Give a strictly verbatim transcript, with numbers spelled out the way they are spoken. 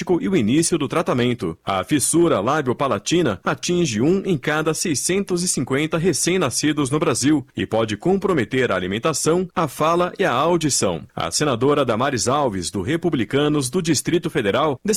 diagnóstico e o início do tratamento. A fissura lábio-palatina atinge um em cada seiscentos e cinquenta recém-nascidos no Brasil e pode comprometer a alimentação, a fala e a audição. A senadora Damares Alves, do Republicanos do Distrito Federal, destacou